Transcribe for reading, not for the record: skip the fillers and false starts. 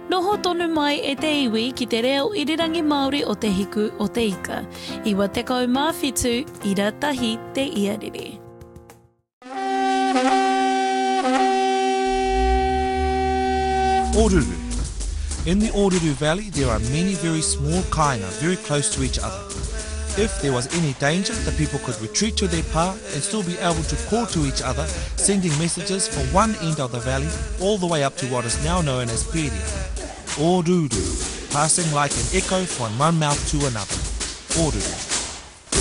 Noho tonu mai e te iwi ki te reo irirangi Māori o te hiku o te ika. Iwa tekau mā whitu, ira tahi te iarere. Oruru. In the Oruru Valley, there are many very small kāinga very close to each other. If there was any danger, the people could retreat to their pa and still be able to call to each other, sending messages from one end of the valley all the way up to what is now known as Peria. Oruru, passing like an echo from one mouth to another. Oruru.